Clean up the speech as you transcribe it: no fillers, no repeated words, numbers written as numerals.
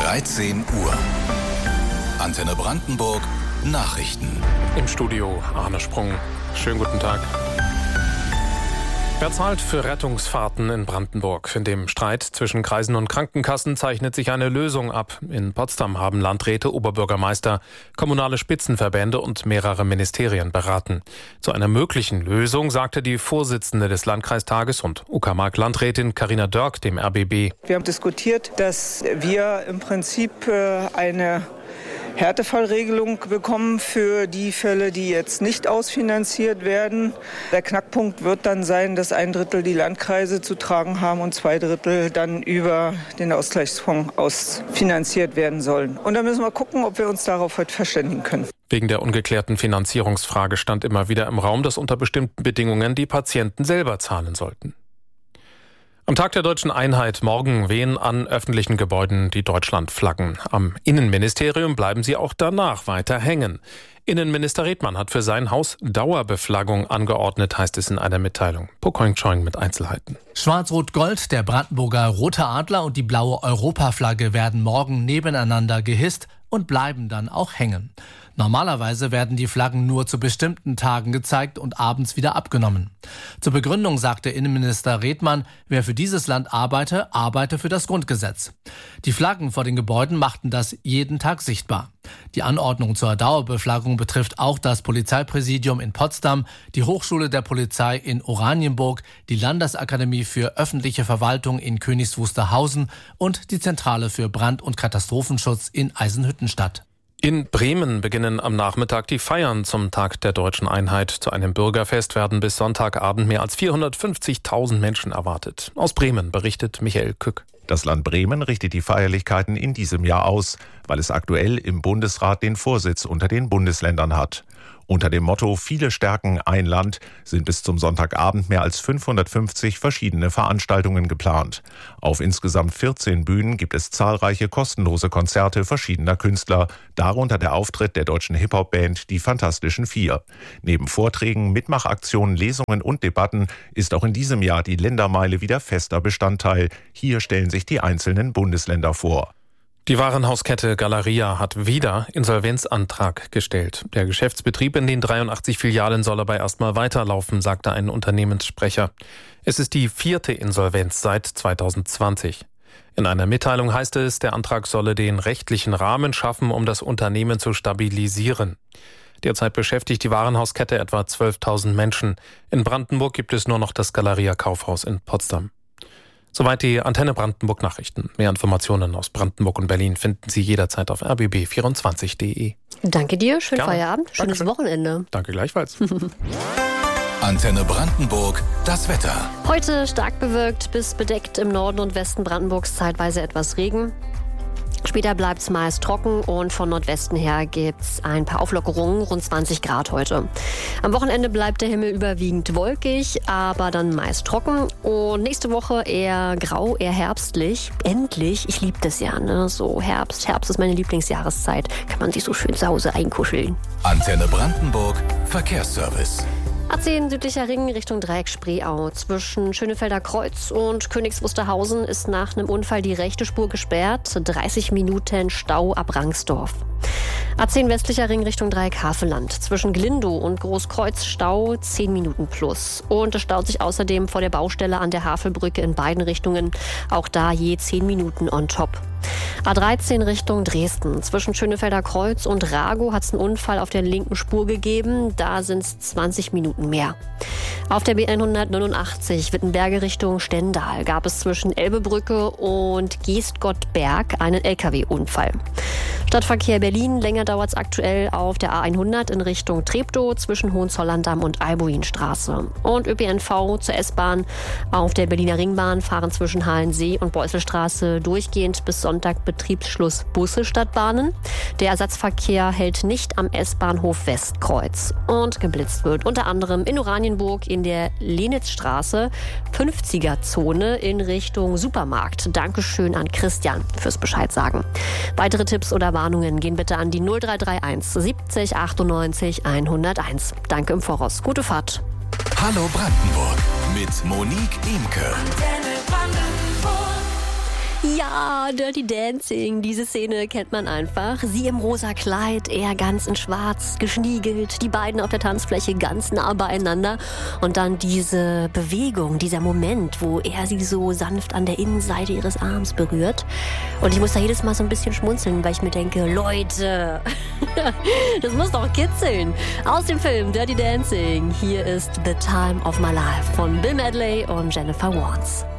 13 Uhr. Antenne Brandenburg Nachrichten. Im Studio Arne Sprung. Schönen guten Tag. Wer zahlt für Rettungsfahrten in Brandenburg? In dem Streit zwischen Kreisen und Krankenkassen zeichnet sich eine Lösung ab. In Potsdam haben Landräte, Oberbürgermeister, kommunale Spitzenverbände und mehrere Ministerien beraten. Zu einer möglichen Lösung sagte die Vorsitzende des Landkreistages und Uckermark-Landrätin Carina Dörk dem RBB. Wir haben diskutiert, dass wir im Prinzip eine Härtefallregelung bekommen für die Fälle, die jetzt nicht ausfinanziert werden. Der Knackpunkt wird dann sein, dass 1/3 die Landkreise zu tragen haben und 2/3 dann über den Ausgleichsfonds ausfinanziert werden sollen. Und da müssen wir gucken, ob wir uns darauf heute verständigen können. Wegen der ungeklärten Finanzierungsfrage stand immer wieder im Raum, dass unter bestimmten Bedingungen die Patienten selber zahlen sollten. Am Tag der Deutschen Einheit morgen wehen an öffentlichen Gebäuden die Deutschlandflaggen. Am Innenministerium bleiben sie auch danach weiter hängen. Innenminister Redmann hat für sein Haus Dauerbeflaggung angeordnet, heißt es in einer Mitteilung. Pokoing Choing mit Einzelheiten. Schwarz-Rot-Gold, der Brandenburger Rote Adler und die blaue Europaflagge werden morgen nebeneinander gehisst und bleiben dann auch hängen. Normalerweise werden die Flaggen nur zu bestimmten Tagen gezeigt und abends wieder abgenommen. Zur Begründung sagte Innenminister Redmann, wer für dieses Land arbeite für das Grundgesetz. Die Flaggen vor den Gebäuden machten das jeden Tag sichtbar. Die Anordnung zur Dauerbeflaggung betrifft auch das Polizeipräsidium in Potsdam, die Hochschule der Polizei in Oranienburg, die Landesakademie für öffentliche Verwaltung in Königs Wusterhausen und die Zentrale für Brand- und Katastrophenschutz in Eisenhüttenstadt. In Bremen beginnen am Nachmittag die Feiern zum Tag der Deutschen Einheit. Zu einem Bürgerfest werden bis Sonntagabend mehr als 450.000 Menschen erwartet. Aus Bremen berichtet Michael Kück. Das Land Bremen richtet die Feierlichkeiten in diesem Jahr aus, weil es aktuell im Bundesrat den Vorsitz unter den Bundesländern hat. Unter dem Motto »Viele stärken ein Land« sind bis zum Sonntagabend mehr als 550 verschiedene Veranstaltungen geplant. Auf insgesamt 14 Bühnen gibt es zahlreiche kostenlose Konzerte verschiedener Künstler, darunter der Auftritt der deutschen Hip-Hop-Band Die Fantastischen Vier. Neben Vorträgen, Mitmachaktionen, Lesungen und Debatten ist auch in diesem Jahr die Ländermeile wieder fester Bestandteil. Hier stellen sich die einzelnen Bundesländer vor. Die Warenhauskette Galeria hat wieder Insolvenzantrag gestellt. Der Geschäftsbetrieb in den 83 Filialen soll aber erstmal weiterlaufen, sagte ein Unternehmenssprecher. Es ist die 4. Insolvenz seit 2020. In einer Mitteilung heißt es, der Antrag solle den rechtlichen Rahmen schaffen, um das Unternehmen zu stabilisieren. Derzeit beschäftigt die Warenhauskette etwa 12.000 Menschen. In Brandenburg gibt es nur noch das Galeria Kaufhaus in Potsdam. Soweit die Antenne Brandenburg Nachrichten. Mehr Informationen aus Brandenburg und Berlin finden Sie jederzeit auf rbb24.de. Danke dir, schönen Gerne. Feierabend, schönes Dankeschön. Wochenende. Danke gleichfalls. Antenne Brandenburg, das Wetter. Heute stark bewölkt bis bedeckt im Norden und Westen Brandenburgs, zeitweise etwas Regen. Später bleibt es meist trocken und von Nordwesten her gibt es ein paar Auflockerungen, rund 20 Grad heute. Am Wochenende bleibt der Himmel überwiegend wolkig, aber dann meist trocken. Und nächste Woche eher grau, eher herbstlich. Endlich, ich liebe das ja, ne? So Herbst ist meine Lieblingsjahreszeit. Kann man sich so schön zu Hause einkuscheln. Antenne Brandenburg, Verkehrsservice. A10 südlicher Ring Richtung Dreieck Spreeau. Zwischen Schönefelder Kreuz und Königs Wusterhausen ist nach einem Unfall die rechte Spur gesperrt. 30 Minuten Stau ab Rangsdorf. A10 westlicher Ring Richtung Dreieck Havelland. Zwischen Glindow und Großkreuz Stau 10 Minuten plus. Und es staut sich außerdem vor der Baustelle an der Havelbrücke in beiden Richtungen. Auch da je 10 Minuten on top. A13 Richtung Dresden. Zwischen Schönefelder Kreuz und Ragow hat es einen Unfall auf der linken Spur gegeben. Da sind es 20 Minuten mehr. Auf der B189 Wittenberge Richtung Stendal gab es zwischen Elbebrücke und Geestgottberg einen LKW-Unfall. Stadtverkehr Berlin, länger dauert es aktuell auf der A100 in Richtung Treptow zwischen Hohenzollern-Damm und Albuinstraße. Und ÖPNV zur S-Bahn auf der Berliner Ringbahn fahren zwischen Halensee und Beuselstraße durchgehend bis Sonntag Betriebsschluss Busse statt Bahnen. Der Ersatzverkehr hält nicht am S-Bahnhof Westkreuz. Und geblitzt wird unter anderem in Oranienburg in der Lenitzstraße 50er-Zone in Richtung Supermarkt. Dankeschön an Christian fürs Bescheid sagen. Weitere Tipps oder Warnungen gehen bitte an die 0331 70 98 101. Danke im Voraus. Gute Fahrt. Hallo Brandenburg mit Monique Imke. Ja, Dirty Dancing, diese Szene kennt man einfach. Sie im rosa Kleid, er ganz in schwarz, geschniegelt, die beiden auf der Tanzfläche ganz nah beieinander. Und dann diese Bewegung, dieser Moment, wo er sie so sanft an der Innenseite ihres Arms berührt. Und ich muss da jedes Mal so ein bisschen schmunzeln, weil ich mir denke, Leute, das muss doch kitzeln. Aus dem Film Dirty Dancing, hier ist The Time of My Life von Bill Medley und Jennifer Warnes.